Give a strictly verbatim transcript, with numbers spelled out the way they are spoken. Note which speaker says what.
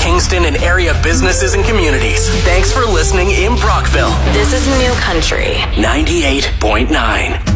Speaker 1: Kingston and area businesses and communities. Thanks for listening in Brockville.
Speaker 2: This is New Country
Speaker 1: ninety-eight point nine.